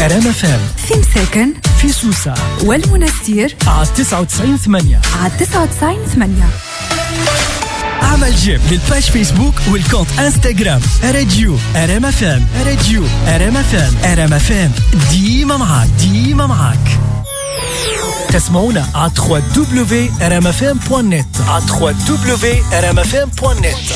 رام فام في مساكن في سوسة والمنستير على 99.8 على 99.8. اعمل جيم للباج فيسبوك والكونت انستغرام راديو رام فام. راديو رام فام. رام فام ديما معاك. تسمعونا على www.ramfm.net على www.ramfm.net.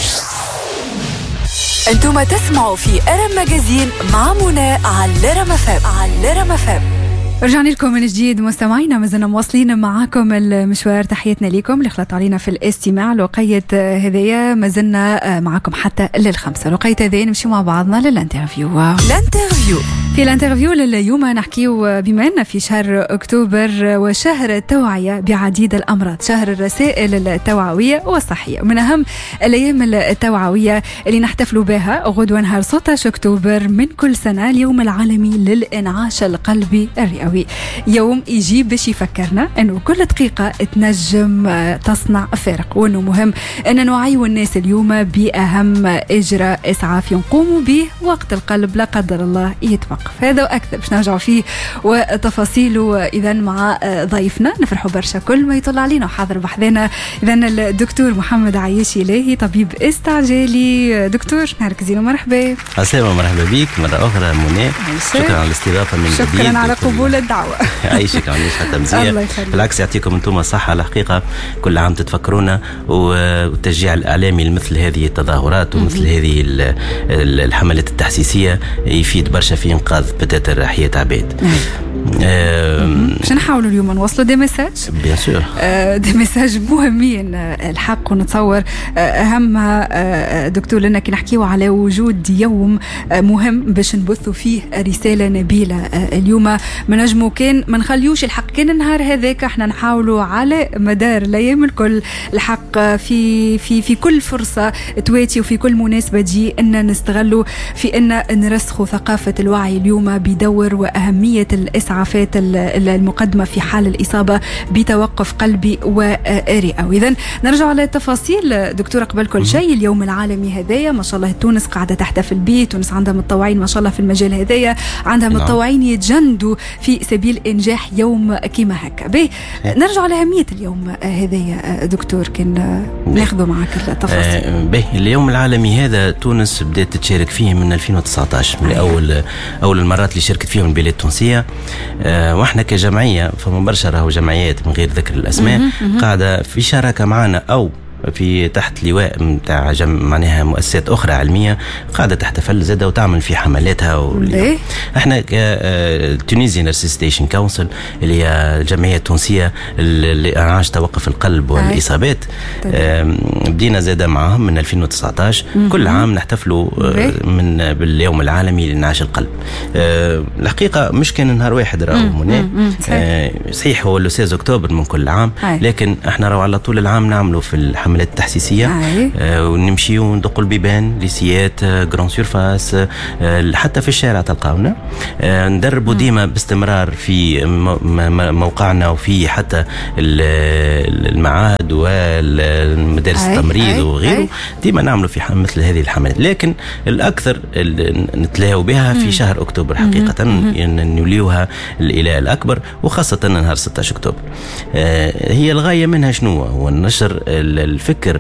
انتم تسمعوا في رام ماجازين مع منى على رام فام. رجعنا لكم من جديد مستمعينا، ما زلنا مواصلين معاكم المشوار. تحياتنا لكم اللي خلطوا علينا في الاستماع. لقية هذية ما زلنا معاكم حتى للخمسة. لقية هذية نمشي مع بعضنا للانترفيو. في الانترفيو لليوم نحكيو بما أن في شهر أكتوبر وشهر التوعية بعديد الأمراض، شهر الرسائل التوعوية والصحية. من أهم الأيام التوعوية اللي نحتفلوا بها غدوة نهار 16 أكتوبر من كل سنة اليوم العالمي للإنعاش القلبي الرئوي. يوم يجي باش يفكرنا أنه كل دقيقة تنجم تصنع فارق، وأنه مهم أن نوعيو الناس اليوم بأهم إجراء إسعاف يقوموا به وقت القلب لا قدر الله يتوقف. هذا وأكثر باش نرجعوا فيه وتفاصيله إذا مع ضيفنا. نفرحوا برشا كل ما يطلع علينا وحاضر بحذنا إذا الدكتور محمد عايشي إلهي، طبيب استعجالي. دكتور نهارك زين ومرحبا. عسلامة، مرحبا بك مرة أخرى منى. شكرا على الاستضافة من جديد. شكرا على قبول الدعوة. أي شكرا، عنديش حتى مزيان. بالعكس يعطيكم أنتم الصحة. الحقيقة كل عام تتفكرونا، والتشجيع الإعلامي لمثل هذه التظاهرات ومثل هذه الحملات التحسيسية يفيد برشا في إنقاذ بتاتر حياة عباد. باش نحاولوا اليوم نوصلوا دي مساج بيان سور، دي مساج مهمين الحق. ونتصور أهمها دكتور لنا كي نحكيو على وجود يوم مهم باش نبثوا فيه رسالة نبيلة. اليوم ما نجمو كان ما نخليوش الحق كان النهار هذاك، احنا نحاولوا على مدار الأيام الكل الحق في كل فرصة تواتي وفي كل مناسبة تجي أن نستغلوا في أن نرسخوا ثقافة الوعي اليوم بدور وأهمية الإسعافات المقدمة في حال الإصابة بتوقف قلبي ورئوي. إذن نرجع على التفاصيل دكتور. قبل كل شيء اليوم العالمي هذايا ما شاء الله تونس قاعدة تحتفل به. تونس عندها متطوعين ما شاء الله في المجال هذايا، عندها متطوعين يتجندوا في سبيل إنجاح يوم كما هكا. به نرجع على أهمية اليوم هذايا دكتور، كان ناخذوا معك التفاصيل. به اليوم العالمي هذا تونس بدأت تشارك فيه من 2019، من أول المرات اللي شاركت فيهم البلاد التونسية. واحنا كجمعية فمباشرة وجمعيات من غير ذكر الأسماء قاعدة في شراكة معنا أو في تحت لواء متاع معناها مؤسسات أخرى علمية قاعدة تحتفل زادة وتعمل في حملاتها. احنا Tunisian Resuscitation Council اللي هي الجمعية التونسية لإنعاش توقف القلب والإصابات، بدينا زادة معهم من 2019. كل عام نحتفلوا باليوم العالمي لإنعاش القلب. الحقيقة مش كان نهار واحد راهو منى، صحيح هو 16 أكتوبر من كل عام، لكن احنا راهو على طول العام نعملوا في الحملات التحسيسية. ونمشي وندقوا البيبان ليسيات جران سيرفاس، حتى في الشارع تلقاونا. ندربوا ديما باستمرار في موقعنا وفي حتى المعاهد والمدارس التمريض وغيره. ديما نعملوا في مثل هذه الحملات، لكن الأكثر نتلاهوا بها في شهر أكتوبر حقيقة، نوليوها الإله الأكبر، وخاصة نهار 16 أكتوبر. هي الغاية منها شنو؟ هو النشر الفكر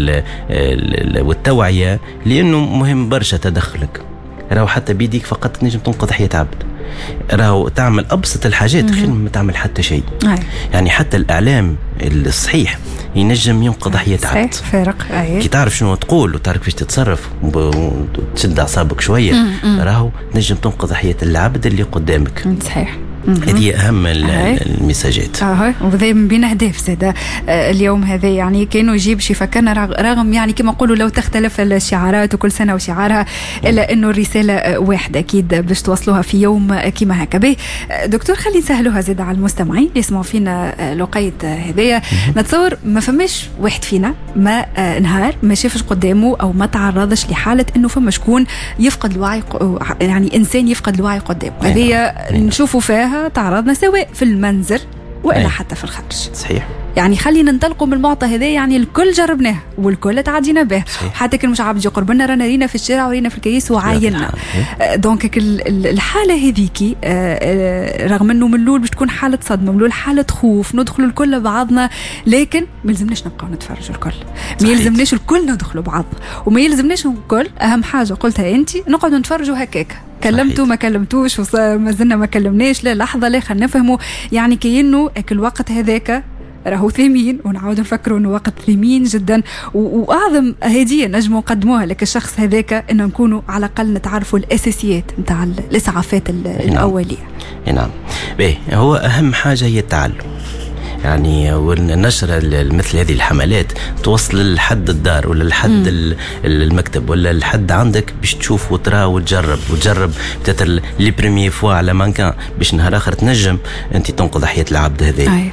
والتوعية، لأنه مهم برشا تدخلك. راهو حتى بيديك فقط تنجم تنقذ حياة عبد. راهو تعمل أبسط الحاجات خير ما تعمل حتى شيء. يعني حتى الإعلام الصحيح ينجم ينقذ حياة عبد. فارق. كي تعرف شنو تقول وتعرف كيف تتصرف وتشد أعصابك شوية، راهو تنجم تنقذ حياة العبد اللي قدامك. صحيح. هذه أهم المساجات. وذي من بين أهداف زادة اليوم هذا، يعني كأنه يجيب شي فكرنا رغم يعني كما نقولوا لو تختلف الشعارات وكل سنة وشعارها، إلا إنه الرسالة واحدة أكيد باش توصلوها في يوم كما هكا. به دكتور خلي نسهلوها زادة على المستمعين اللي يسمعوا فينا لقية هذية. نتصور ما فماش واحد فينا ما نهار ما شافش قدامه أو ما تعرضش لحالة إنه فما شكون يفقد الوعي، يعني إنسان يفقد الوعي قدامه. هذه نشوفوا فيها تعرضنا سواء في المنزل وإلا حتى في الخارج. صحيح. يعني خلينا ننطلقوا من المعطى هذا، يعني الكل جربناه والكل تعدينا به، حتى كان مش عبد يقرب لنا رانا رينا في الشارع ورينا في الكيس وعايننا. دونك الحاله هذيكي رغم انه من الاول باش تكون حاله صدمه، من الاول حاله خوف، ندخلوا الكل بعضنا، لكن ما يلزمناش نبقاو نتفرجوا الكل، ما يلزمناش الكل ندخلوا بعض، وما يلزمناش الكل اهم حاجه قلتها انت نقعدوا نتفرجوا هكاك، كلمتوا ما كلمتوش وما زلنا ما كلمناش، لا لحظه لا خلينا نفهموا يعني كأنه الوقت هذاك راهو ثمين، ونعاود نفكروا انه وقت ثمين جدا، واعظم هديه نجموا نقدموها لك الشخص هذاك ان نكونوا على الاقل نتعرفوا الاساسيات نتاع الاسعافات الاوليه. نعم. هو اهم حاجه هي التعلم، يعني والنشر مثل هذه الحملات توصل لحد الدار ولا لحد المكتب ولا لحد عندك باش تشوف وترى وتجرب بتاتر لي بريميي فوا على مانكان باش نهار اخر تنجم انت تنقذ حياه العبد هذا.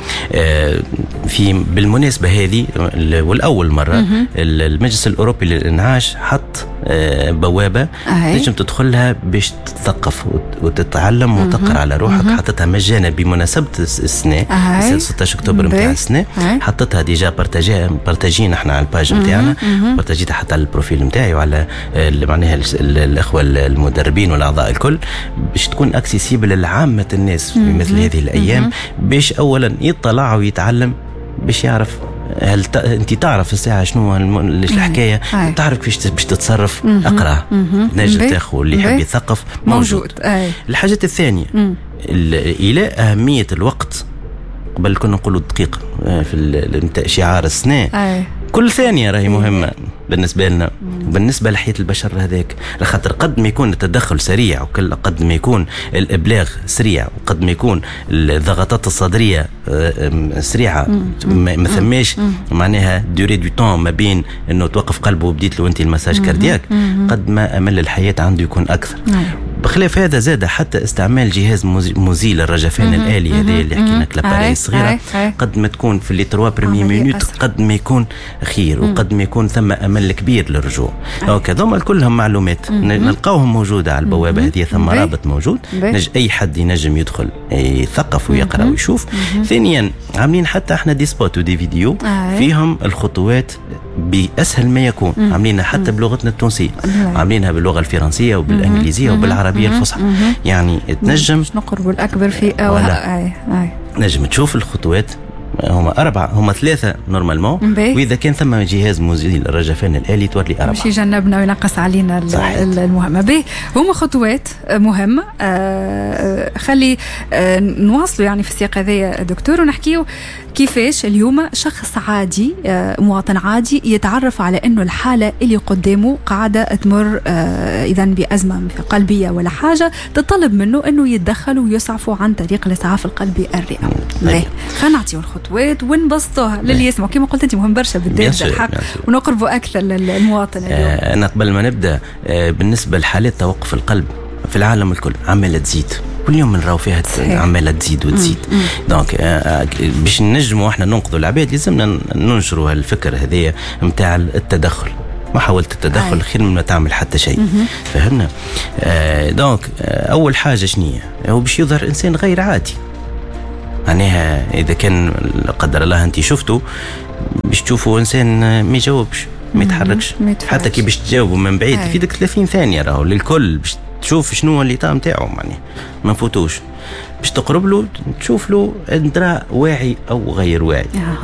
في بالمناسبه هذه والاول مره المجلس الاوروبي للانعاش حط بوابه تنجم تدخلها باش تتثقف وتتعلم وتقرا على روحك، حطتها مجانا بمناسبه السنه 16 اكتوبر نتاع السنه، حطتها ديجا بارتاجين احنا على الباج نتاعنا، بارتاجيتها حتى على البروفيل نتاعي وعلى معناها الاخوه المدربين والاعضاء الكل باش تكون اكسيسيبل لعامه الناس في مثل هذه الايام، باش اولا يطلع ويتعلم باش يعرف هل انت تعرف الساعه شنو الحكايه، تعرف كيفاش باش تتصرف، اقرا نجم تاخذ اللي يحب يثقف موجود. الحاجه الثانيه الى اهميه الوقت، قبل كنا نقولوا دقيقه في شعار السنه، كل ثانيه راهي مهمه بالنسبه لنا وبالنسبه لحياه البشر هذاك، لخاطر قد ما يكون التدخل سريع وكل قد ما يكون الابلاغ سريع وقد ما يكون الضغطات الصدريه سريعه، ما ثماش معناها دوري دو طون ما بين انه توقف قلبه وبديت له انت المساج كاردياك، قد ما امل الحياه عنده يكون اكثر. بخلاف هذا زاد حتى استعمال جهاز مزيل الرجفان الآلي هذا اللي حكينا كلاباري صغيرة، قد ما تكون في اللي 3 بريمي مينوت قد ما يكون خير وقد ما يكون ثم أمل كبير للرجوع. هذوما كلهم معلومات نلقاوهم موجودة على البوابة هذه، ثم رابط موجود أي حد ينجم يدخل يثقف ويقرأ ويشوف. ثانيا عاملين حتى احنا دي سبوت ودي فيديو فيهم الخطوات بأسهل ما يكون، عاملينها حتى بلغتنا التونسية، عاملينها باللغة الفرنسية وبالإنجليزية وبالعربية الفصحى، يعني تنجم نقرب الأكبر في نجم تشوف الخطوات. هما 3 نورمالمون، واذا كان ثم جهاز مزيل الرجفان الآلي تولي 4 باش يجنبنا وينقص علينا المهمه. به هما خطوات مهمه. خلي نواصلوا يعني في السياق هذا دكتور ونحكيو كيفاش اليوم شخص عادي مواطن عادي يتعرف على انه الحاله اللي قدامه قاعده تمر اذا بازمه قلبيه ولا حاجه تطلب منه انه يتدخل ويسعفوا عن طريق الاسعاف القلبي الرئوي. خلينا نعطيو الخطوات ونبسطوها للي يسمعوا، كما قلت انت مهم برشا بالذات الحق ونقربوا اكثر للمواطن. انا قبل ما نبدا بالنسبه لحالات توقف القلب في العالم الكل عماله تزيد، كل يوم نراو فيها عماله تزيد وتزيد. دونك باش نجموا احنا ننقذوا العباد لازمنا ننشروا هالفكر هذايا نتاع التدخل، محاولة التدخل خير من ما تعمل حتى شيء. فهمنا؟ دونك اول حاجه شنية هو باش يظهر انسان غير عادي، معناها اذا كان لا قدر الله انت شفته باش تشوفوا انسان ما يجاوبش ما يتحركش، حتى كي باش تجاوبوا من بعيد تفيدك 30 ثانيه راهو للكل باش تشوف شنو اللي طام تاعو، معناها ما نفوتوش باش تقرب له تشوف له انت واعي او غير واعي.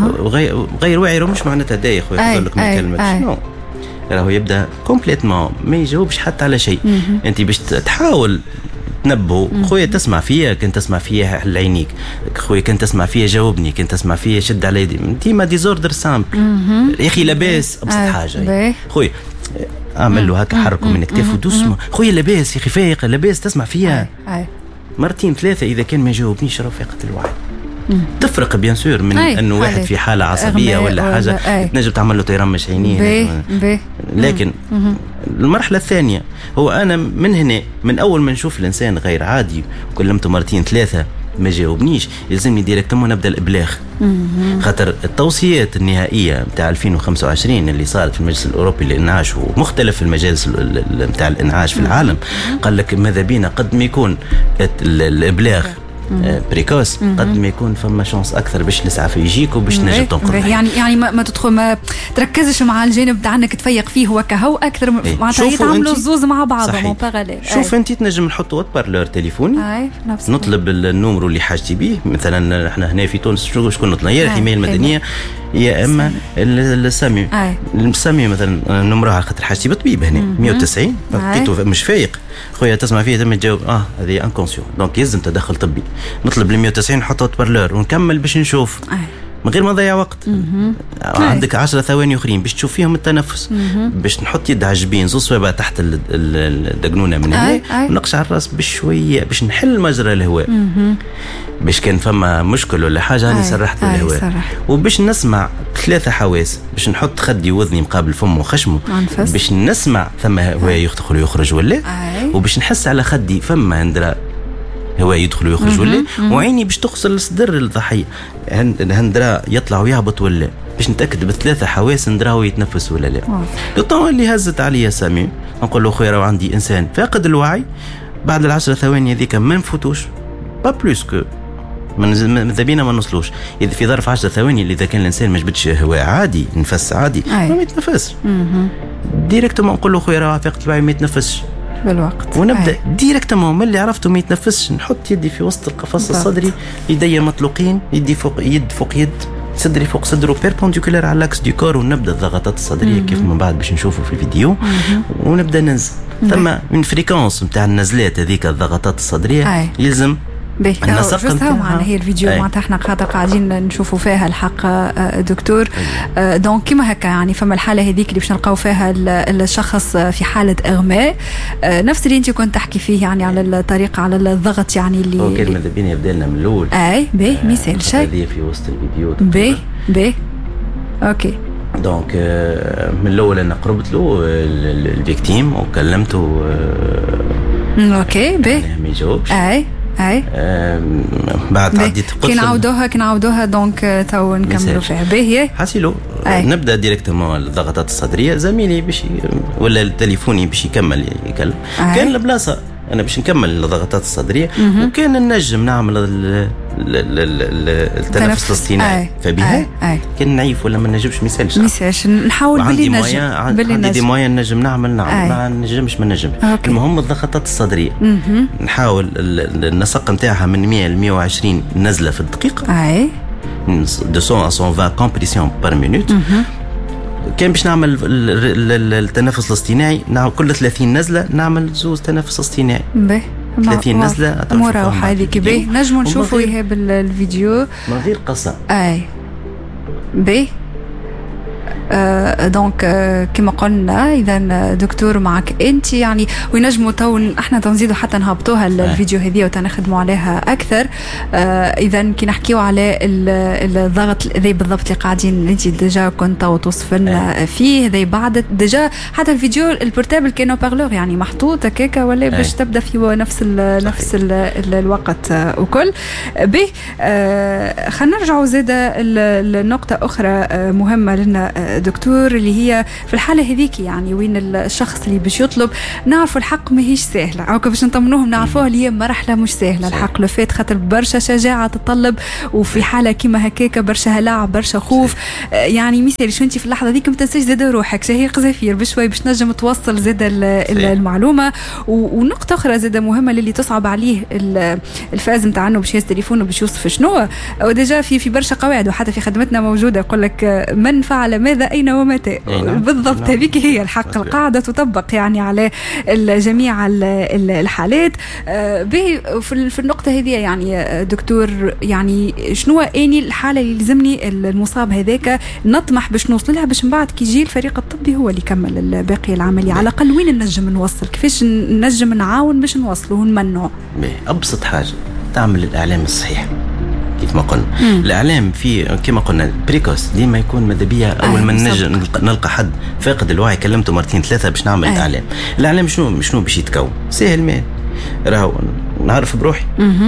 غير واعي راه مش معناتها داي خويا يقول لك ما كلمتش، نو راهو يبدا كومبليتمون ما يجاوبش حتى على شيء. انت باش تحاول تنبهه، خويا تسمع فيا، كنت تسمع فيا حل عينيك، خويا كنت تسمع فيا جاوبني، كنت تسمع فيا شد على يدي، ديما ديزوردر سامبل يا اخي لاباس ابسط حاجه خويا اعمل له هكا حركه من كتافه دوسمه، خويا لاباس يا اخي فايق لاباس تسمع فيا مرتين 3 اذا كان ما جاوبنيش راه فاقد الوعي. تفرق بيان سور من انه واحد في حاله عصبيه ولا حاجه تنجم تعمل له تيرمش عينيه، لكن المرحله الثانيه هو انا من هنا من اول ما نشوف الانسان غير عادي وكلمته مرتين 3 ما جاوبنيش يلزمني ديريكتومون نبدا الابلاغ. خاطر التوصيات النهائيه نتاع 2025 اللي صارت في المجلس الاوروبي للانعاش ومختلف المجالس نتاع الانعاش في العالم، قال لك ماذا بينا قد ما يكون الابلاغ بريكوس قد ما يكون فما شانس اكثر باش الاسعاف يجيك وباش تنجم تنقذ. يعني ما تدخل ما تركزش مع الجانب تاع انك تفيق فيه هو كهو اكثر معناتها يتعاملوا الزوز مع بعضهم باراليل. شوف انت تنجم نحط وات بارلور تليفوني نطلب النمر اللي حاجتي به. مثلا احنا هنا في تونس شكون نطلب يا الحمايه المدنيه يا اما السامي. السامي مثلا نمرها خاطر حاجتي بالطبيب هنا 190 لقيته مش فايق خويا تسمع فيه تم تجاوب هذه انكونسيون دونك يلزم تدخل طبي. نطلب ال 190 نحطه بارلور ونكمل باش نشوف من غير ما نضيع وقت. عندك 10 ثواني اخرين باش تشوف فيهم التنفس باش نحط يد على الجبين زوز صوابع تحت الدقنونه من هنا ونقش على الراس بشويه باش نحل مجرى الهواء باش كان فما مشكل ولا حاجه راني سرحت الهواء وباش نسمع 3 حواس باش نحط خدي وذني مقابل فمه وخشمه باش نسمع ثم هواء يدخل ويخرج ولا وباش نحس على خدي فما هندرة هواء يدخل ويخرج ولا وعيني باش تغسل صدر الضحيه هندرة يطلع ويهبط ولا باش نتاكد ب3 حواس ندراو يتنفس ولا لا. الطاوله اللي هزت عليا سامي نقول له خويا راه عندي انسان فاقد الوعي بعد 10 ثواني هذيك ما نفوتوش با بلوس كو ماذا بينا ما نوصلوش. اذا في ظرف 10 ثواني اللي اذا كان الانسان ما جبدش هواء عادي نفس عادي ما يتنفسش ديريكتومون نقول له خويا راه فاقد الوعي ما يتنفسش بالوقت ونبدا ديريكتومون من اللي عرفته ما يتنفسش نحط يدي في وسط القفص الصدري يدي مطلوقين يدي فوق يد صدري فوق صدره بيربونديكولار على لاكس دو كور ونبدا الضغطات الصدريه كيف من بعد باش نشوفوا في الفيديو ونبدا ننزل. ثم من فريكونس نتاع النزلات هذيك الضغطات الصدريه يلزم جوستها معنا هي الفيديو معناتها احنا خاطر قاعدين نشوفوا فيها الحق دكتور دونك كما هكا يعني فما الحاله هذيك اللي باش نلقاو فيها الشخص في حاله اغماء نفس اللي انت كنت تحكي فيه يعني على الطريقه على الضغط يعني اللي اوكي ماذا بينا يبدا لنا من الاول باهي مثال شيء هذه في وسط الفيديو باهي اوكي دونك من الاول انا قربت له الفيكتيم وكلمته اوكي باهي ما يجاوبش بعد عديت كنعاودوها دونك تو نكملوا فيها باهي حاسيلو نبدا ديريكتومون الضغطات الصدريه زميلي باش ولا التليفوني باش يكمل يكلم كان البلاصه انا باش نكمل الضغطات الصدريه وكان نجم نعمل التنفس الاصطناعي فبها كان نعيف ولا ما نجمش ميسالش نحاول باللي نجم عندي دي موين نجم نعمل ما نجمش المهم الضغطات الصدريه نحاول النسق نتاعها من 100 ل 120 نزله في الدقيقه 200 à 120 كومبريسيون بار مينوت. كان باش نعمل التنفس الاصطناعي كل 30 نزله نعمل 2 تنفس اصطناعي 30 نزله مروحه هذيك باهي نجموا نشوفوا ايهاب الفيديو من غير قصه باهي دونك كما قلنا اذا دكتور معك انت يعني وينجموا تو احنا تنزيدوا حتى نهبطوها الفيديو هذه وتنخدموا عليها اكثر. اذا كي نحكيوا على الضغط ذي بالضبط اللي قاعدين انت ديجا كنت توصف لنا فيه ذي بعد ديجا حتى الفيديو البورتابل كانوا بارلور يعني محطوط هكاكا ولا باش تبدا في نفس الوقت وكل به. خلينا نرجعوا زاده النقطه اخرى مهمه لنا دكتور اللي هي في الحالة هذيك يعني وين الشخص اللي باش يطلب نعرفوا الحق ماهيش سهلة أو باش نطمنوهم نعرفوها اللي هي مرحلة مش سهلة الحق لفات خاطر برشا شجاعة تطلب وفي حالة كيما هكاك برشا هلع برشا خوف يعني مثال شو انت في اللحظة ديك ما تنسيش زاد روحك شهيق زفير بشوي باش نجم توصل زاد المعلومة. ونقطة أخرى زاد مهمة اللي تصعب عليه الفاز متاع انه باش يهز تليفونه باش يوصف شنو وديجا في برشا قواعد وحتى في خدمتنا موجودة يقول لك من فعل ماذا أين ومتى بالضبط هذيك هي الحق القاعدة تطبق يعني على جميع الحالات. في النقطة هذه يعني دكتور يعني شنو أني الحالة اللي لازمني المصاب هذاك نطمح باش نوصل لها باش من بعد كي يجي الفريق الطبي هو اللي يكمل باقي العملية على الأقل وين نجم نوصل كيفاش نجم نعاون باش نوصله ونمنعه. أبسط حاجة تعمل الإعلام الصحيح كيف ما قلنا الإعلام في كما قلنا بريكوس ديما يكون مدبية أول ما نلقى حد فاقد الوعي كلمته مرتين ثلاثة باش نعمل الإعلام شنو باش يتكون سهل ما راهو نعرف بروحي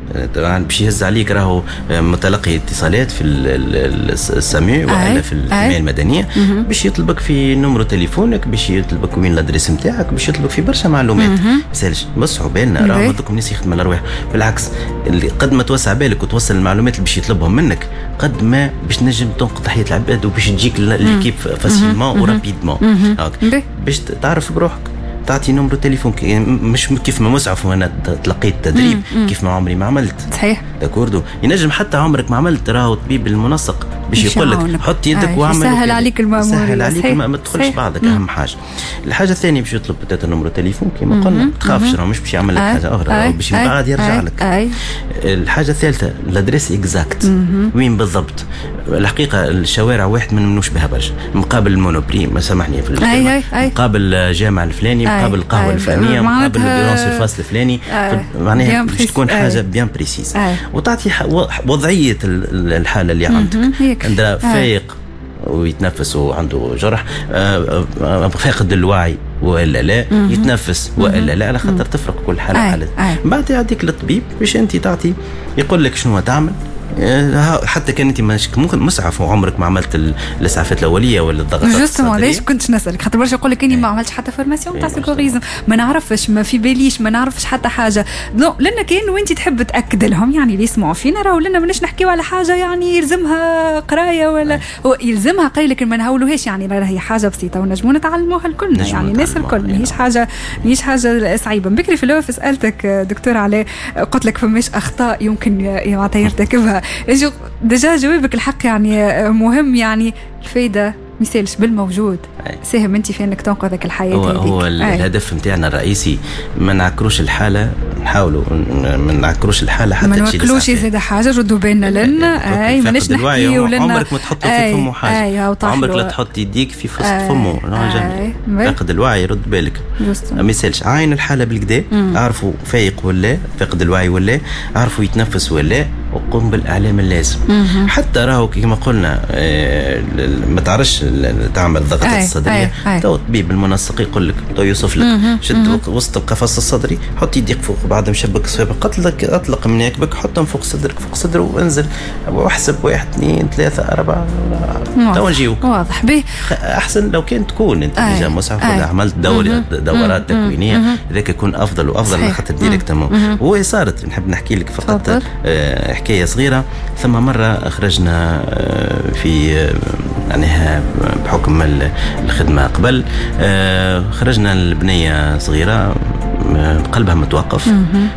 باش يهز عليك راهو متلقي اتصالات في السامي ولا في الحمايه المدنيه باش يطلبك في نمرو تليفونك، باش يطلبك وين الادريس نتاعك، باش يطلبك في برشا معلومات. مسالش بصحوا بالنا راهو دوكم ناس يخدموا على رواح، بالعكس اللي قد ما توسع بالك وتوصل المعلومات اللي باش يطلبهم منك قد ما باش نجم تنقذ حياه العباد وباش تجيك ليكيب فاسيلمون ورابيدمون باش تعرف بروحك. تعطي نمرو تليفون مش كيف ما مسعف وانا تلقيت تدريب كيف ما عمري ما عملت. صحيح داكوردو ينجم حتى عمرك ما عملت، راهو الطبيب المنسق باش يقول لك حط يدك واعمل، سهل عليك المأمور، سهل عليك ما تدخلش بعضك. اهم حاجه الحاجه الثانيه باش يطلب بتاتا نمرو تليفون كما قلنا ما تخافش، راه مش باش يعمل لك حاجه اخرى، باش من بعد يرجع لك. الحاجه الثالثه الادريس اكزاكت وين بالضبط. الحقيقه الشوارع واحد ما نمنوش بها برشا، مقابل المونوبري ما سامحني في مقابل الجامع الفلاني، مقابل القهوه الفلانيه، مقابل البيرونس في الفاصل الفلاني، معناها باش تكون حاجه بيان بريسيز وتعطي وضعيه الحاله اللي عندك. عندها فايق ويتنفس وعنده جرح، فاقد الوعي والا لا، يتنفس والا لا، على خاطر تفرق كل حاله حالة. بعد يعطيك للطبيب باش انت تعطي يقول لك شنو تعمل. حتى كان انت ممكن مسعف وعمرك ما عملت الاسعافات الاوليه ولا الضغطات جوستومون ليش كنت نسالك، خاطر برشا يقول لك اني ما عملتش حتى فورماسيون تاع سيكوريزم، ما نعرفش، ما في باليش، ما نعرفش حتى حاجه. لان كان وانت تحب تاكد لهم يعني اللي يسمعوا فينا راهو لنا ماناش نحكيو على حاجه يعني يلزمها قرايه ولا هو يلزمها قرايه، لكن ما نهولوهاش يعني راهي حاجه بسيطه ونجموا نتعلموها الكلنا يعني الناس الكل، ماهيش حاجه صعيبه. بكري في الاول سالتك دكتور على قلت لك فماش اخطاء يمكن يرتكبها، ديجا جوابك الحق يعني مهم، يعني الفايدة مثالش بالموجود ساهم انت في انك تنقذك الحياة. هو الهدف نتاعنا الرئيسي ما نعكروش الحالة، نحاولوا ما نعكروش الحالة حتى ما نوكلوش زاد حاجة، ردوا بالنا لنا ماناش نحكيو لنا عمرك ما تحط في فمه حاجة، عمرك لا تحط يديك في وسط فمه. فاقد الوعي رد بالك ما يسالش عاين الحالة بالكدا، اعرفوا فايق ولا فاقد الوعي ولا اعرفوا يتنفس ولا، وقم بالاعلام اللازم. حتى راهو كما قلنا ما تعرفش تعمل ضغطات الصدريه، تو الطبيب المنسق يقول لك تو يوصف لك شد وسط القفص الصدري، حط يديك فوق بعد مشبك صوابك، اطلق من يكبك حطهم فوق صدرك، فوق صدره وانزل واحسب 1 2 3 4 تو نجيوك. واضح به. احسن لو كان تكون انت ديجا مسعف ولا عملت دورات تكوينيه، ذاك يكون افضل وافضل خاطر ديريكتومون. هو صارت نحب نحكي لك فقط حكايه صغيره. ثم مره خرجنا في يعني بحكم الخدمه قبل، خرجنا البنيه صغيره قلبها متوقف.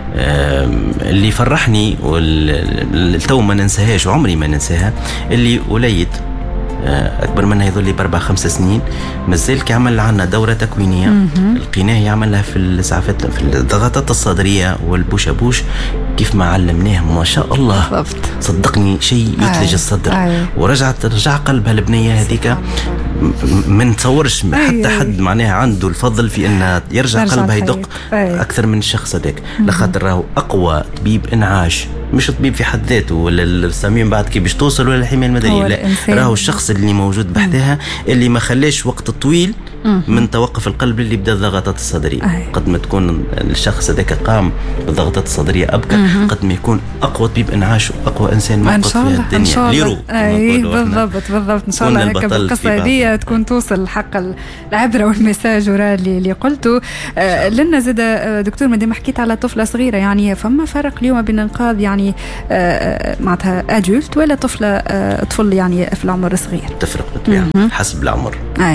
اللي فرحني والتو ما ننساهاش وعمري ما ننساها، اللي وليد اكبر منها يظل لي ب4-5 سنين مازال كيعمل عنا دوره تكوينيه، لقيناه يعملها في الاسعافات في الضغطات الصدريه والبوشابوش كيف ما علمناه ما شاء الله. صدقني شيء يثلج الصدر. رجع قلبها البنيه هذيك ما نتصورش حتى حد معناها عنده الفضل في ان يرجع قلبها يدق اكثر من الشخص هذاك، لخاطر راهو اقوى طبيب انعاش، مش طبيب في حد ذاته ولا السامين بعد كي باش توصل ولا الحمايه المدنيه، لا راهو الشخص اللي موجود بحدها اللي ما خلاش وقت طويل من توقف القلب اللي بدا الضغطات الصدريه. قد ما تكون الشخص هذاك قام بالضغطات الصدريه ابكر، قد ما يكون اقوى طبيب انعاش واقوى انسان موجود في الدنيا. ليرو بالضبط ان شاء الله هكا بالقصه هذه تكون توصل حق العبره والمساج اللي قلته لنا. زاد دكتور مادام حكيت على طفله صغيره، يعني فما فرق اليوم بين انقاذ يعني معناتها ادولت ولا طفل يعني في العمر الصغير؟ تفرق بالطبيعه حسب العمر.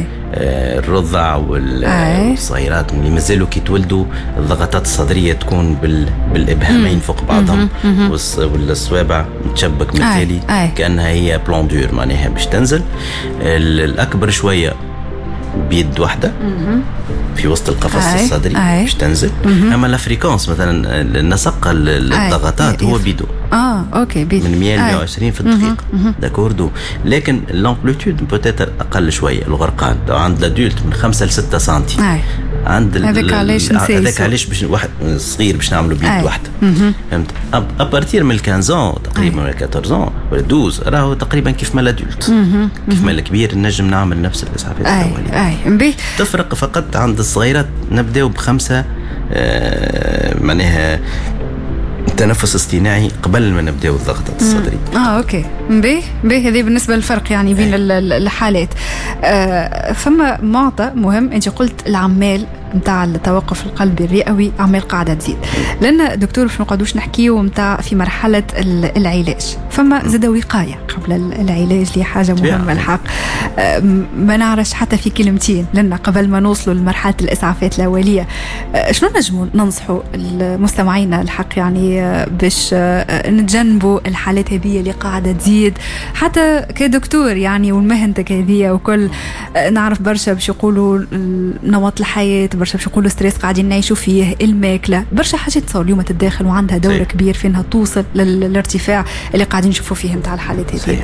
الرضع والصغيرات اللي مازالوا كي تولدوا الضغطات الصدريه تكون بالابهامين فوق بعضهم والصوابع متشبك مثالي كانها هي بلوندور معناها باش تنزل. الاكبر شويه بيد واحده في وسط القفص الصدري باش تنزل. اما الافريكانس مثلا النسق الضغطات هو بيدو اوكي بيدو من 100 ل 120 في الدقيقه داكوردو. لكن لامبليتود بوتيتر اقل شويه. الغرقان لو عند الادولت من 5 ل 6 سم عند هذاك علاش باش واحد صغير باش نعملوا بيد واحده. فهمت؟ ابارتير من 15 تقريبا ولا 14 ولا 12 راهو تقريبا كيف ما الادولت كيف ما الكبير نجم نعمل نفس الاسعافات الاوليه. تفرق فقط عند الصغيرات نبداو ب5 معناها التنفس الاصطناعي قبل ما نبداو الضغط الصدري. اوكي به هذه بالنسبه للفرق يعني بين الحالات. فما معطى مهم، انت قلت العمال متاع التوقف القلبي الرئوي عمال قاعده تزيد، لان دكتور باش نقعدوش نحكيو متاع في مرحله العلاج، فما زاد وقايه قبل العلاج اللي حاجه مهمه الحق. ما نعرفش حتى في كلمتين لان قبل ما نوصلوا لمرحله الاسعافات الاوليه شنو نجموا ننصحوا المستمعين الحق يعني باش نتجنبوا الحالات هذه اللي قاعده تزيد، حتى كدكتور يعني والمهنتك هذه وكل نعرف برشا باش يقولوا نمط الحياه، برشا باش يقولوا ستريس قاعدين نعيشوا فيه، الماكله، برشا حاجات تصور اليوم تتداخل وعندها دور كبير في انها توصل للارتفاع اللي قاعدين نشوفوا فيه نتاع الحالات هذه.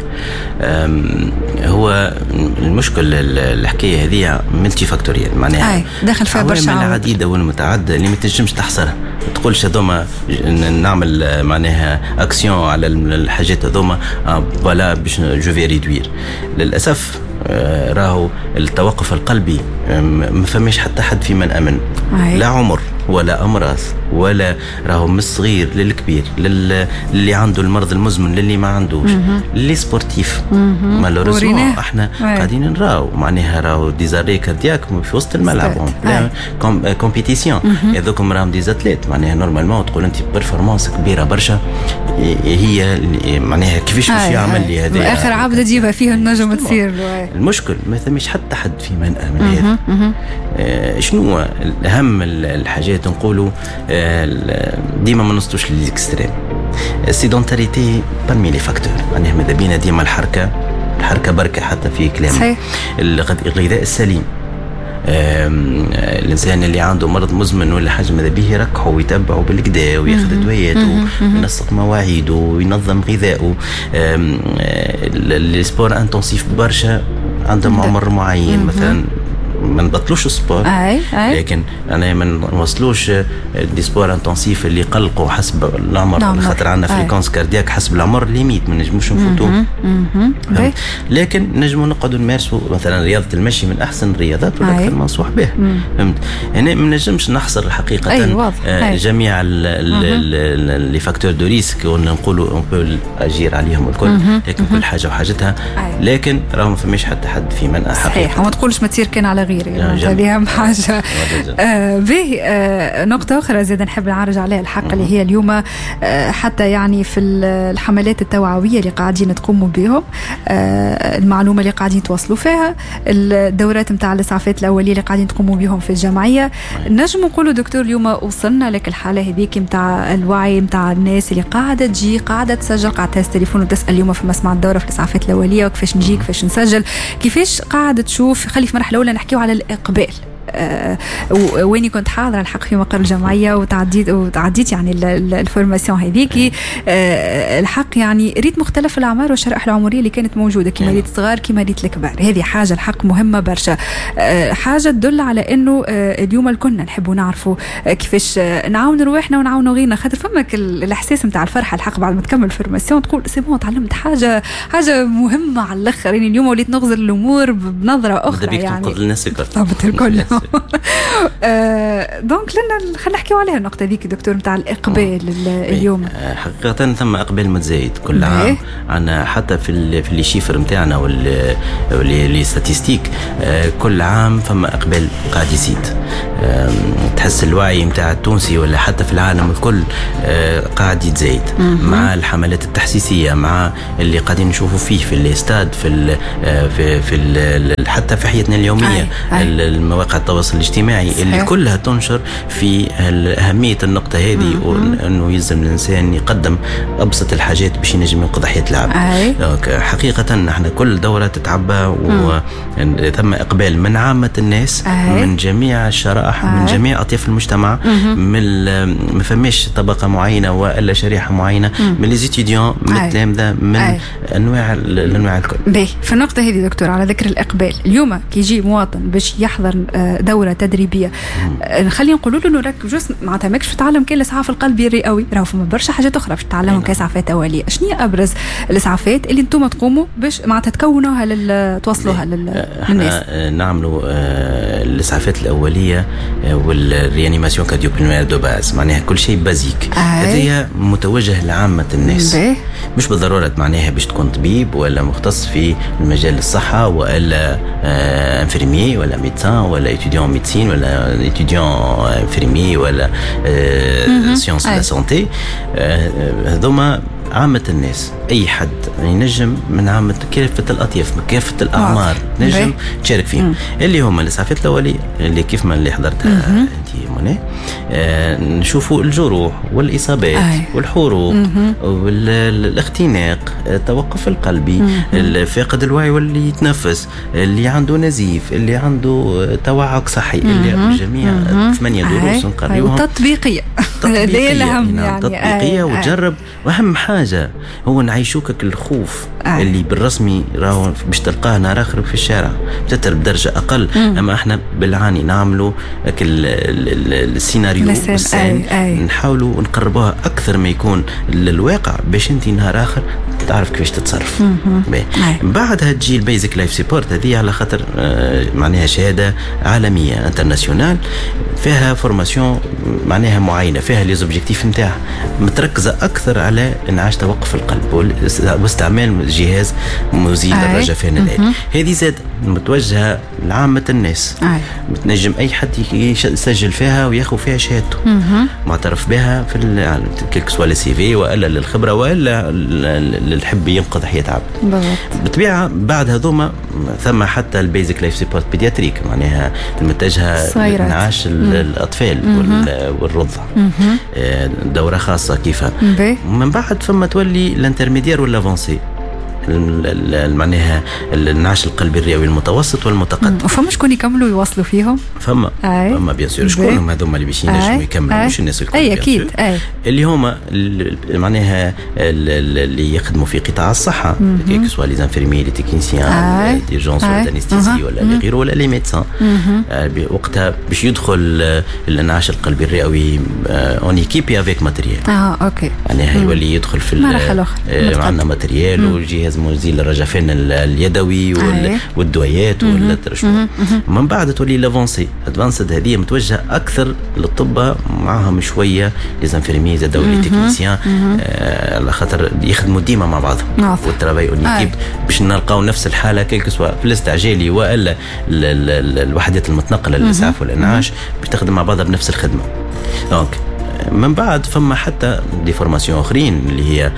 هو المشكل الحكايه هذه ملتي فاكتوريال، معناها داخل فيها برشا عوامل عديده والمتعدده اللي ما تنجمش تحصرها، ما تقولش هذوما نعمل معناها اكسيون على الحاجات هذوما فوالا باش جو في ريدوير. للاسف راهو التوقف القلبي ما فماش حتى حد في من أمن، لا عمر ولا أمراض ولا راهو من الصغير للكبير، للي عنده المرض المزمن للي ما عندوش، للي سبورتيف. مالوريزمون احنا قاعدين نراو معناها راهو ديزاري كاردياك في وسط الملعب كومبيتيسيون، هذوكم راهم ديزاتليت معناها نورمالمون تقول انت بيرفورمانس كبيره برشا، هي معناها كيفاش باش يعمل لي هذه اخر عبده تجيبها فيه النجم تصير. المشكل ما ثمش حتى حد في من امن هذا. شنو اهم الحاجات نقولوا ديما ما نصلوش للاكستريم. السيدونتاريتي برمي لي فاكتور، معناها ماذا بينا ديما الحركه بركه حتى في كلام. الغذاء السليم، الانسان اللي عنده مرض مزمن ولا حاجه ماذا به يركحوا ويتبعوا بالكدا وياخذ ادوياته وينسق مواعيده وينظم غذائه. السبور انتنسيف برشا عندهم عمر معين، مثلا ما نبطلوش السبور لكن انا ما نوصلوش دي سبور انتنسيف اللي يقلقوا حسب العمر، خاطر عندنا فريكونس كاردياك حسب العمر ليميت ما نجموش نفوتوه. لكن نجموا نقعدوا نمارسوا مثلا رياضه المشي من احسن الرياضات والاكثر منصوح به. فهمت؟ هنا ما نجمش نحصر حقيقه جميع لي فاكتور دو ريسك ونقولوا اجير عليهم الكل، لكن كل حاجه وحاجتها، لكن راهو ما فماش حتى حد في منع صحيح. وما تقولش ما تصير كان على غيري، هذه اهم حاجه. به نقطه اخرى زيد نحب نعرج عليها الحق اللي هي اليوم حتى يعني في الحملات التوعويه اللي قاعدين تقوموا بهم، المعلومه اللي قاعدين توصلوا فيها، الدورات نتاع الاسعافات الاوليه اللي قاعدين تقوموا بهم في الجمعيه. نجم نقولوا دكتور اليوم وصلنا لك الحاله هذيك نتاع الوعي نتاع الناس اللي قاعده تجي قاعده تسجل، قاعده تهز تليفون وتسال اليوم في مسمع الدوره في الاسعافات الاوليه وكيفاش نجي كيفاش نسجل، كيفاش قاعده تشوف. خلي في مرحله اولى نحكيو على الإقبال. ويني كنت حاضرة الحق في مقر الجمعية وتعديت يعني الفورماسيون هذيك. الحق يعني ريت مختلف الأعمار والشرائح العمرية اللي كانت موجودة، كما ريت صغار كما ريت الكبار. هذه حاجة الحق مهمة برشا، حاجة تدل على إنه اليوم الكلنا نحبوا نعرفوا كيفاش نعاون رواحنا ونعاونوا غيرنا، خاطر فمك الإحساس متاع الفرحة الحق بعد ما تكمل الفورماسيون تقول سيبون تعلمت حاجة مهمة على الآخر. يعني اليوم وليت نغزر الأمور بنظرة أخرى، يعني بالضبط الكل. دونك لنا خلينا نحكيو عليها النقطه ذيك دكتور نتاع الاقبال اليوم. حقيقه ثم اقبال متزايد كل عام عندنا، حتى في اللي شيفر نتاعنا واللي ستاتستيك كل عام ثم اقبال قاعد يزيد. تحس الوعي نتاع التونسي ولا حتى في العالم الكل قاعد يتزايد مع الحملات التحسيسيه، مع اللي قاعدين نشوفوا فيه في الاستاد في حتى في حياتنا اليوميه. المواقع التواصل الاجتماعي اللي كلها تنشر في أهمية النقطة هذه، وأنه يلزم الإنسان يقدم أبسط الحاجات باش ينجم ينقذ حياة العبد. حقيقة نحن كل دورة تتعبى وثم إقبال من عامة الناس، من جميع الشرائح، من جميع أطياف المجتمع، ما فماش طبقة معينة ولا شريحة معينة، من ليزيتيديون، من التلامذة، من أنواع الكل. في النقطة هذه دكتور على ذكر الإقبال، اليوم كي يجي مواطن باش يحضر دورة تدريبية، نخلي نقولوا له راك جوست معناتها ماكش في تعلم كان الإسعاف القلبي الرئوي، راهو فما برشا حاجات أخرى باش تتعلمهم كإسعافات أولية. شنو هي أبرز الإسعافات اللي أنتم تقوموا باش معناتها تكونوها توصلوها للناس؟ نعملوا الإسعافات الأولية والريانيماسيون كارديوبولمونير دو باز، معناها كل شيء بازيك. هذه متوجه لعامة الناس، مش بالضرورة معناها باش تكون طبيب ولا مختص في المجال الصحة ولا انفيرمي ولا ميدسان ولا ايتوديون ميدسين ولا ايتوديون انفيرمي ولا سيونس لا سونتي. هذوما عامة الناس، أي حد ينجم من عامة كافة الأطياف من كافة الأعمار نجم تشارك فيهم. اللي هما الإسعافات الأولية اللي كيف ما اللي حضرتها أنت منى، نشوفوا الجروح والإصابات والحروق والاختناق، التوقف القلبي، الفاقد الوعي واللي يتنفس، اللي عنده نزيف، اللي عنده توعك صحي، اللي جميع 8 دروس نقريوهم. تطبيقية تطبيقية وتجرب. وأهم حاجة هو نعيشوك الخوف اللي بالرسمي راهو باش تلقاه نهار آخر في الشارع بتتر بدرجة أقل. أما احنا بالعاني نعملوا السيناريو والسين، نحاولوا نقربوها أكثر ما يكون للواقع باش انت نهار آخر تعرف كيفاش تتصرف. بعدها تجي البيزك لايف سيبورت، هذه على خاطر معناها شهادة عالمية انترناسيونال، فيها فورماسيون معناها معينة، فيها لي زوبجيكتيف نتاعها متركزة أكثر على انعاش توقف القلب واستعمال جهاز مزيل الرجفان الآلي. هذه زاد متوجهة لعامة الناس، متنجم أي حد يسجل فيها وياخذ فيها شهادته معترف بها في كيك سوا السي في ولا للخبرة ولا اللي يحب ينقذ حياة عبد. بالطبيعة بعد هذوما ثم حتى البيزك لايف سيبورت بيدياتريك، معناها المتجهة لإنعاش الأطفال والرضع، دورة خاصة كيفها. من بعد ثم تولي الانترميدير والافونسي، معناها الانعاش القلبي الرئوي المتوسط والمتقدم. وفما شكون يكملوا يواصلوا فيهم؟ فما بيان سور شكون هذوما اللي باش ينجموا يكملوا، مش الناس الكل اكيد اللي هما معناها اللي يخدموا في قطاع الصحه، كيك سوا لي انفيرمي لي تكنيسيان ديرجونس ولا انستيزي ولا لي غيرو ولا لي ميدسان. وقتها باش يدخل الانعاش القلبي الرئوي اون ايكيبي افيك ماتريال. اوكي معناها يولي يدخل في عندنا ماتريال وجهاز مزيل الرجفان اليدوي والدويات والترشوه. من بعد تولي لافونسي ادفانسد، هذه متوجهه اكثر للطب معاهم شويه ليزانفيرمي زاد ولي تكنيسيان، على خاطر يخدموا ديما مع بعضهم والترافاي اون ايكيب باش نلقاو نفس الحاله كيلك سوا في الاستعجالي والا الوحدات المتنقله للاسعاف والانعاش باش تخدم مع بعضها بنفس الخدمه. دونك من بعد فما حتى دي فورماسيون اخرين اللي هي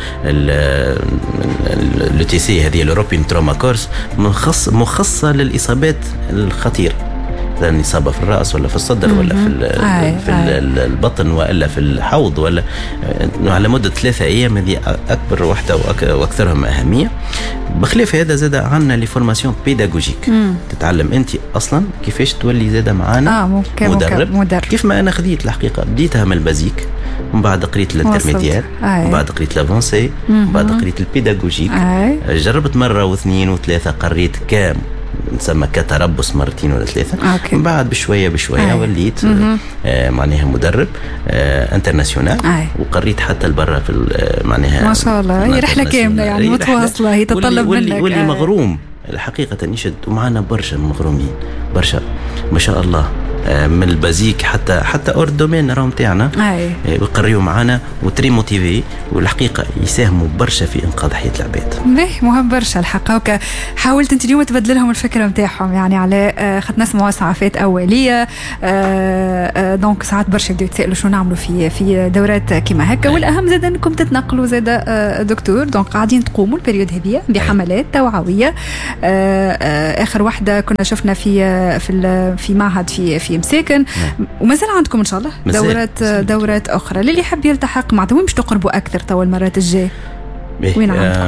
لو تي سي، هذه الاوروبيان تروما كورس، مخصصه للاصابات الخطيره، مثلا إصابة في الرأس ولا في الصدر ولا في البطن ولا في الحوض ولا على مدة 3 أيام. هذه أكبر واحدة وأكثرهم أهمية. بخلاف هذا زاد عنا لي فورماسيون بيداغوجيك، تتعلم أنت أصلا كيفاش تولي زاد معانا مدرب. كيف ما أنا خذيت الحقيقة بديتها من البازيك، ومن بعد قريت الانترميدير، ومن بعد قريت لافونسي، ومن بعد قريت البيداغوجيك. جربت مرة واثنين وثلاثة، قريت كام نسمى كتربص 2 ولا 3. من بعد بشوية وليت معناها مدرب انترناسيونال، وقريت حتى البرة في معناها ما شاء الله. هي رحلة كاملة يعني متواصلة، هي تتطلب منك واللي مغروم الحقيقة يشد. ومعنا برشا مغرومين برشا ما شاء الله من البازيك حتى اور دومين راهم تاعنا يقريوا معنا وتري موتيفي، والحقيقه يساهموا برشا في انقاذ حياه العباد. مهم برشا الحقيقه. حاولت انت اليوم تبدل لهم الفكره نتاعهم، يعني على خاطر نسمعوا اسعافات اوليه، دونك ساعات برشا يبداو يتسالوا شنو نعملوا في دورات كيما هكا. والاهم زاد انكم تتنقلوا زاد دكتور، دونك قاعدين تقوموا البريود هذه بحملات توعويه. اخر واحده كنا شفنا في معهد في مساكن، ومازال عندكم ان شاء الله دورات اخرى للي يحب يلتحق مع. وين باش تقربوا اكثر توا المرات الجايه؟ وين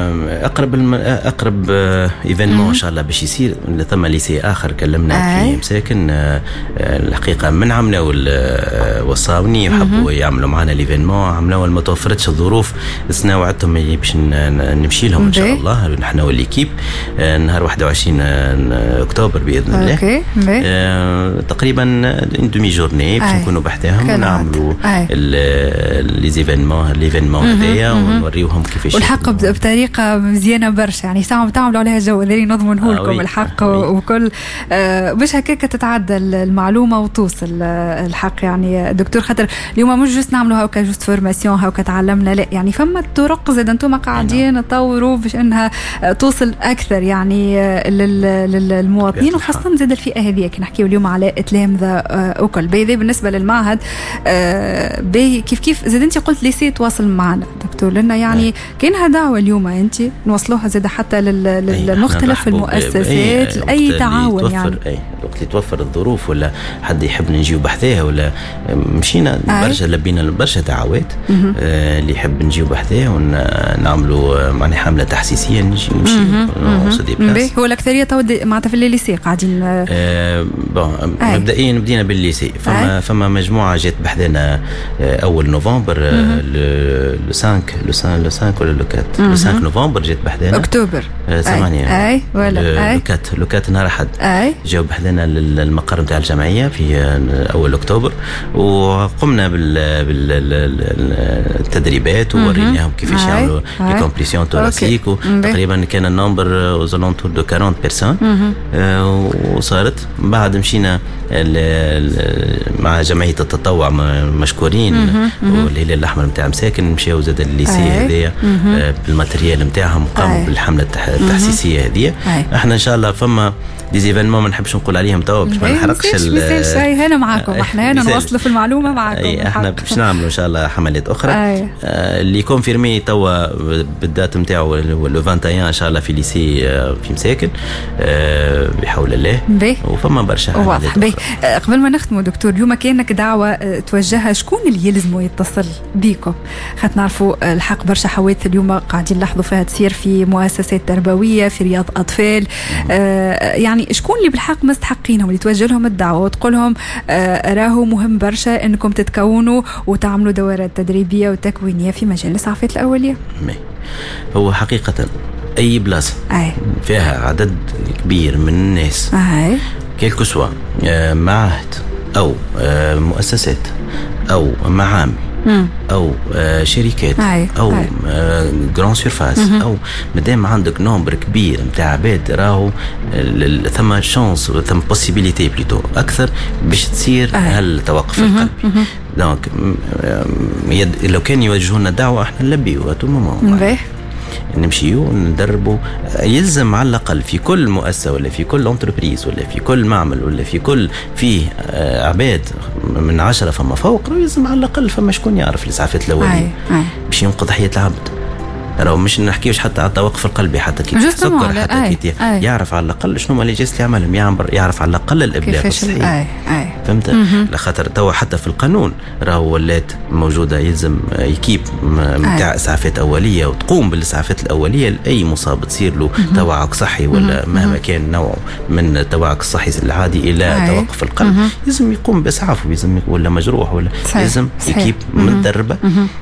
اقرب ايفينمون ان شاء الله باش يصير ثم ليسي اخر كلمنا في مساكن. الحقيقه من عملوا وصاوني يحبوا يعملوا معنا الايفينمون، عملوا ما توفرتش الظروف، السنه وعدتهم باش نمشي لهم ان شاء الله نحن والليكيب نهار 21 اكتوبر باذن الله. تقريبا دومي جورني باش نكونوا بحثهم ونعملوا ليزيفينمون هذايا ونوريوهم كيفاش الحق بطريقه مزيانه برشا، يعني تعملوا عليها جو ذري نضمنه لكم الحق وكل باش هكاك تتعدى المعلومه وتوصل الحق. يعني دكتور خاطر اليوم مش جست نعملوا هاكا جست فورماسيون هاكا تعلمنا، لا يعني فما طرق زاد انتم قاعدين تطوروا باش انها توصل اكثر يعني للمواطنين، وخاصه زاد الفئه هذه كي نحكيو اليوم على تلامذه وكل باهي. بالنسبه للمعهد باهي كيف زاد انت قلت ليسي تواصل معنا دكتور لنا، يعني كاينها دعوه اليوم انت نوصلوها زاد حتى للمختلف المؤسسات لاي تعاون، يعني وقت اللي توفر الظروف ولا حد يحب نجيو بحذاه ولا مشينا برشا لبينا برشا دعوات اللي يحب نجيو بحذاه ونعملوا معني حمله تحسيسيه نمشي هو الاكثريه تو معناتها في الليسي قاعدين مبدئيا بدينا بالليسي. فما مجموعه جات بحذانا اول نوفمبر لو 5 ولا لو 5 نوفمبر جات بحذانا اكتوبر 8 ولا لو 4 نهار احد جاوا بحذانا المقر نتاع الجمعيه في اول اكتوبر، وقمنا بالتدريبات ووريناهم كيفاش يعملوا لي كومبريسيون توراسيك، تقريبا كان النمبر زالونتور دو 40 بيرسون. وصارت بعد مشينا مع جمعيه التطوع مشكورين والهلال الاحمر نتاع مساكن، مشاو زاد الليسي هذيا بالماتريال نتاعهم قاموا بالحمله التحسيسيه هذه. احنا ان شاء الله فما ديزيفينمون ما نحبش نقول عليهم توا باش ما نحرقش شيء هنا معاكم، احنا هنا نوصلوا في المعلومه معاكم. احنا باش نعملوا ان شاء الله حملات اخرى اللي كونفيرمي توا بالدات نتاعو لو 21 ان شاء الله في ليسي في مساكن بحول الله. وفما برشا حملات. قبل ما نختموا دكتور، اليوم كانك دعوه توجهها شكون اللي يلزموا يتصل بيكم؟ خاطر نعرفوا الحق برشا حوادث اليوم قاعدين نلاحظوا فيها تصير في مؤسسات تربويه في رياض اطفال، يعني شكون اللي بالحق مستحقينهم اللي توجه لهم الدعوه وتقول لهم راهو مهم برشا انكم تتكونوا وتعملوا دورات تدريبيه وتكوينيه في مجال الاسعافات الاوليه؟ هو حقيقه اي بلاصه فيها عدد كبير من الناس كيلكو سوا معاهد او مؤسسات او معامل او شركات او جران سيرفاس، او مادام عندك نمبر كبير نتاع عباد راهو ثم شانس ثم بوسيبيليتي بليتو اكثر باش تصير هالتوقف القلبي. دونك لو كان يوجهوا لنا دعوه احنا نلبيوها تو مومون، نمشيو ندربوا. يلزم على الأقل في كل مؤسسة ولا في كل انتربريز ولا في كل معمل ولا في كل فيه عباد من 10 فما فوق، يلزم على الأقل فما شكون يعرف الإسعافات الأولية باش ينقذ حياة العبد. راهو مش نحكيوش حتى على التوقف القلبي، حتى كي سكر حتى كي يعرف على الأقل شنو اللي جالس يعملهم، يعرف على الأقل الإبلاغ الصحي. فهمت؟ لخاطر توا حتى في القانون راهو ولات موجودة يلزم يكيب متاع إسعافات أولية وتقوم بالإسعافات الأولية لأي مصاب تصير له توعك صحي ولا مهما كان نوعه من التوعك الصحي العادي إلى توقف القلب، يلزم يقوم بإسعافه، يلزم ولا مجروح ولا يلزم يكيب متدربة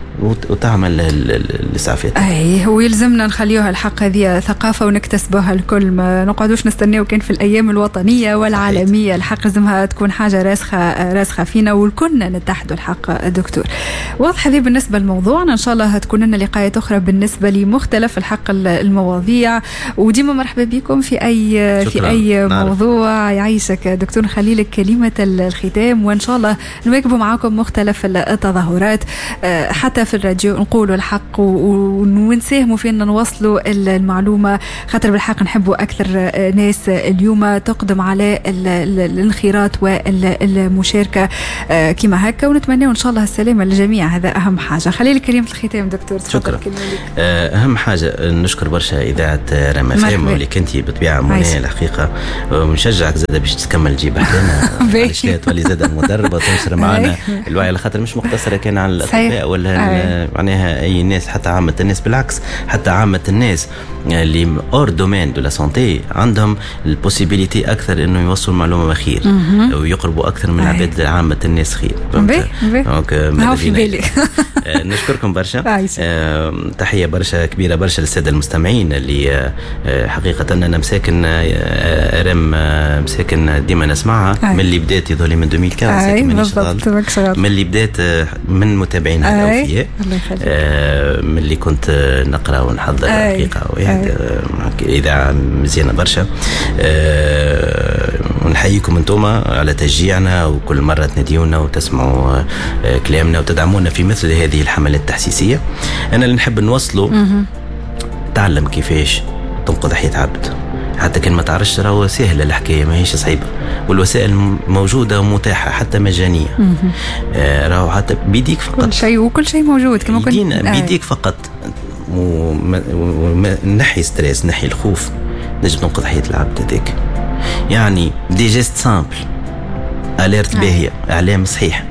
وتعمل الإسعافات. هو يلزمنا نخليوها الحق هذه ثقافة ونكتسبوها الكل، ما نقعدوش نستناو كان في الأيام الوطنية والعالمية. الحق لازمها تكون حاجة راسخة فينا والكلنا نتحدوا الحق. دكتور واضح هذه بالنسبة لموضوعنا، إن شاء الله هتكون لنا لقاءات أخرى بالنسبة لمختلف الحق المواضيع، وديما مرحبا بكم في أي موضوع يعيشك دكتور. نخلي لك كلمة الختام، وإن شاء الله نواكبوا معاكم مختلف التظاهرات حتى في الراديو نقولوا الحق ونساهموا فينا نوصلوا المعلومة، خاطر بالحق نحبوا أكثر ناس اليوم تقدم على الانخراط والمشاركة كما هكا، ونتمنى إن شاء الله السلامة للجميع، هذا أهم حاجة. خلي لي كلمة الختام دكتور. شكرا. أهم حاجة نشكر برشا إذاعة رما فهم اللي كنتي بطبيعة منى الحقيقة، ونشجعك زاد باش تكمل تجيب حدنا باش لا تولي زاد مدربة تنشر معنا الوعي، لخاطر مش مقتصرة كان على الأطباء ولا معناها اي ناس، حتى عامه الناس، بالعكس حتى عامه الناس اللي اور دومين دو لا سونتي عندهم البوسيبيليتي اكثر انه يوصلوا معلومه خير ويقربوا اكثر من عباد عامه الناس خير. دونك في بالي. نشكركم برشا، تحيه برشا كبيره برشا للساده المستمعين اللي حقيقه انا مساكن ديما نسمعها من اللي بدات يظهر من 2015 من اللي بدات من متابعينها الاوفياء. الوفاء. من اللي كنت نقرأ ونحضر حقيقة إذاعة مزيانة برشا. ونحييكم انتوما على تشجيعنا وكل مرة تناديونا وتسمعوا كلامنا وتدعمونا في مثل هذه الحملات التحسيسية. أنا اللي نحب نوصله تعلم كيفاش تنقذ حياة عبد، حتى كان ما تعرفش راهو سهلة الحكاية، ما هيش صعيبة، والوسائل موجودة ومتاحة حتى مجانية. راهو حتى بيديك فقط كل شيء موجود كما كنت بيديك فقط. نحي ستريس، نحي الخوف، نجم تنقذ حياة العبد هذاك. يعني دي جيست سامبل، اليرت باهية، اعلام صحيح،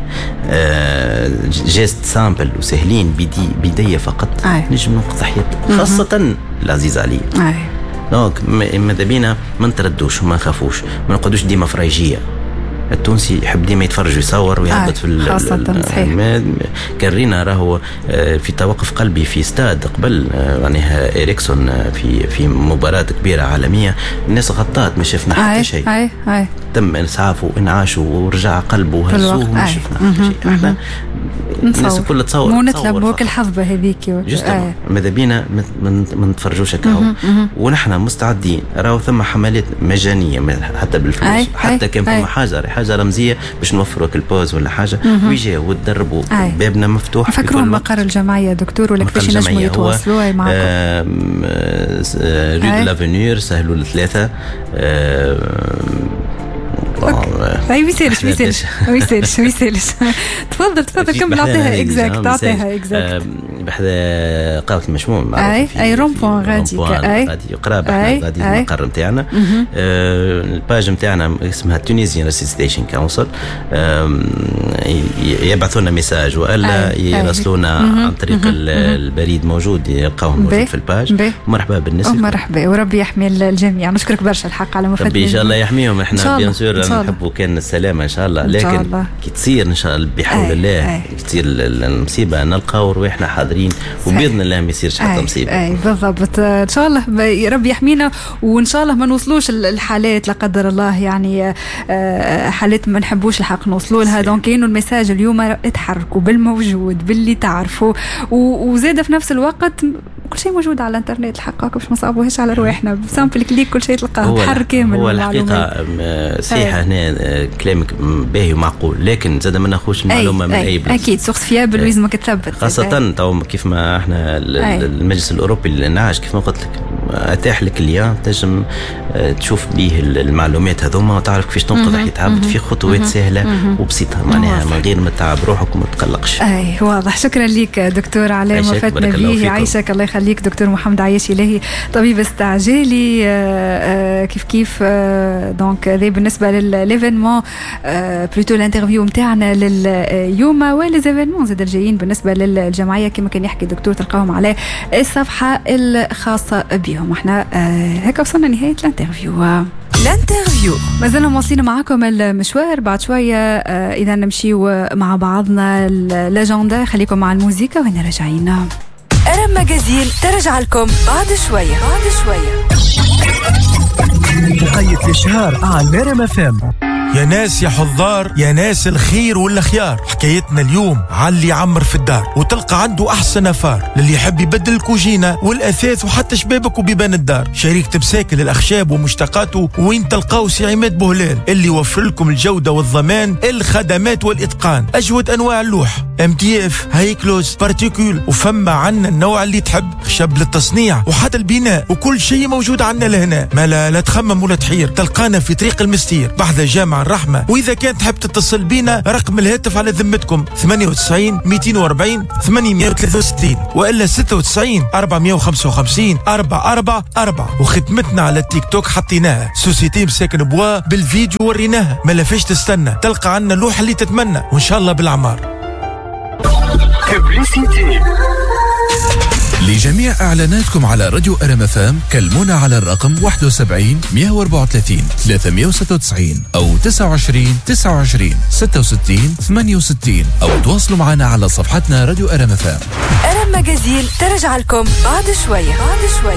جيست سامبل وسهلين بيدية فقط نجم ننقذ حياة، خاصة العزيز علي. دونك ماذا بينا ما نتردوش وما نخافوش، ما نقعدوش ديما فرايجية. التونسي يحب ديما يتفرج ويصور ويهبط في خاصة صحيح. كرينا راهو في توقف قلبي في استاد قبل معناها إريكسون في مباراة كبيرة عالمية، الناس غطات ما شفنا حتى شيء. تم إسعافه وإنعاشه ورجع قلبه وهزوه وما شفنا حتى شيء. احنا الناس كلها تصور ونطلب الحظبة هذيك. ماذا بينا ما نتفرجوش هكا. ونحن مستعدين، راهو ثم حملات مجانية حتى بالفلوس، حتى كان فما حاجة رمزية باش نوفروا البوز ولا حاجة ويجاو وتدربوا. بابنا مفتوح. فكرهم مقر الجمعية دكتور ولا كيفاش نجموا يتواصلوا معكم؟ ريد لافونير سهلوا 3. ما يسالش تفضل كمل. اعطيها اكزاكت بحذا قهوة المشموم. اي رومبون غادي قراب غادي المقر نتاعنا. الباج نتاعنا اسمها تونيزيان ريسيتيشن كونسل. يبعثونا ميساج والا يراسلونا عن طريق البريد موجود، يلقاوه موجود في الباج. مرحبا بالنسبة. مرحبا وربي يحمي الجميع. نشكرك برشا الحق على مفاتنا. ربي ان شاء الله يحميهم. احنا بيان سور نحبوا كان السلامة ان شاء الله، لكن كي تصير ان شاء الله بحول الله تصير المصيبة نلقاو رواحنا حاضرين، وبإذن الله ما يصيرش حتى مصيبة. بالضبط ان شاء الله ربي يحمينا، وان شاء الله ما نوصلوش الحالات لا قدر الله، يعني حالات ما نحبوش الحق نوصلوا لها. دونك كاينو المساج اليوم اتحركوا بالموجود باللي تعرفوا، وزاد في نفس الوقت كل شيء موجود على الانترنت الحق، باش ما نصعبوهاش على رواحنا، بسامبل كليك كل شيء تلقاه بحر كامل. هو الحقيقة صحيح هنا كلامك باهي ومعقول، لكن زاد ما ناخوش المعلومة من أي بلاد. أكيد سورس فيابل لازم تثبت، خاصة تو كيف ما احنا المجلس الأوروبي للإنعاش كيف ما قلت لك أتاح لك اليوم تنجم تشوف به المعلومات هذوما وتعرف كيفاش تنقذ حياة عبد في خطوات سهلة وبسيطة، معناها من غير ما تعب روحك وما تقلقش. واضح. شكرا لك دكتور على وفاتنا به. يعيشك الله يخليك. دكتور محمد عياش إلهي طبيب استعجالي. كيف دونك هذا بالنسبة للإيفينمون بلوتو الانترفيو متاعنا لليوم، وليزيفينمون زاد الجايين بالنسبة للجمعية كما كان يحكي الدكتور تلقاهم على الصفحة الخاصة بهم. احنا هكا وصلنا نهاية الانترفيو. مازلنا مواصلين معكم المشوار. بعد شوية إذا نمشيو مع بعضنا الأجندة، خليكم مع الموسيقى وهنا راجعين. أرم ماجازين ترجع لكم بعد شوية. حقيقة الشهر على أرم FM. يا ناس يا حضار، يا ناس الخير والخيار، حكايتنا اليوم على اللي يعمر في الدار وتلقى عنده احسن افار، للي يحب يبدل الكوجينه والاثاث وحتى شبابك وبيبان الدار. شركه مساكن الاخشاب ومشتقاته، وين تلقاو سي عماد بوهلال اللي يوفر لكم الجوده والضمان، الخدمات والاتقان، اجود انواع اللوح، MDF، هايكلوز، بارتيكول، وفما عنا النوع اللي تحب، خشب للتصنيع وحتى البناء، وكل شيء موجود عنا لهنا. ما لا تخمم ولا تحير، تلقانا في طريق المستير بعد جامع الرحمة. وإذا كانت تحب تتصل بينا رقم الهاتف على ذمتكم 98 240 863 وإلا 96 455 444. وختمتنا على التيك توك حطيناها سوسيتي مساكن بوا بالفيديو وريناها. ما لافاش تستنى، تلقى عنا اللوحة اللي تتمنى وإن شاء الله بالعمار. لجميع إعلاناتكم على راديو أرم FM كلمونا على الرقم 71 134 396 أو 29 29 66 68 أو تواصلوا معنا على صفحتنا راديو أرم FM. أرم ماجازين ترجع لكم بعد شوية.